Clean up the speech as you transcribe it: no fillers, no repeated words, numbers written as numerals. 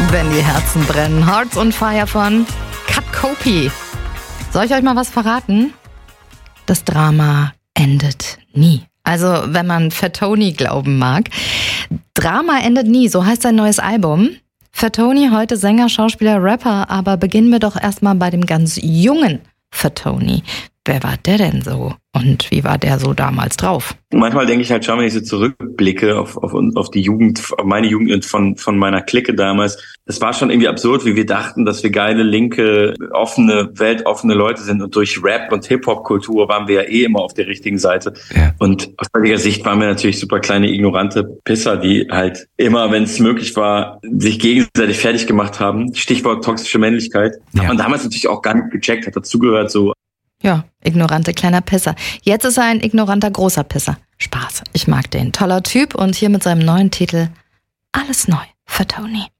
Wenn die Herzen brennen. Hearts on Fire von Kat Kopi. Soll ich euch mal was verraten? Das Drama endet nie. Also, wenn man Fatoni glauben mag. Drama endet nie, so heißt sein neues Album. Fatoni, heute Sänger, Schauspieler, Rapper, aber beginnen wir doch erstmal bei dem ganz jungen Fatoni. Wer war der denn so? Und wie war der so damals drauf? Manchmal denke ich halt schon, wenn ich so zurückblicke auf die Jugend, auf meine Jugend von meiner Clique damals. Das war schon irgendwie absurd, wie wir dachten, dass wir geile, linke, offene, weltoffene Leute sind. Und durch Rap und Hip-Hop-Kultur waren wir ja eh immer auf der richtigen Seite. Ja. Und aus heutiger Sicht waren wir natürlich super kleine, ignorante Pisser, die halt immer, wenn es möglich war, sich gegenseitig fertig gemacht haben. Stichwort toxische Männlichkeit. Ja. Hat man damals natürlich auch gar nicht gecheckt, hat dazugehört so. Ja, ignorante kleiner Pisser. Jetzt ist er ein ignoranter großer Pisser. Spaß, ich mag den. Toller Typ und hier mit seinem neuen Titel Alles neu, Fatoni.